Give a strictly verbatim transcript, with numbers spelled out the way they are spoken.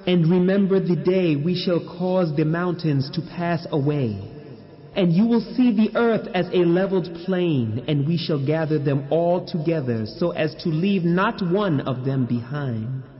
And remember the day we shall cause the mountains to pass away, and you will see the earth as a leveled plain, and we shall gather them all together so as to leave not one of them behind.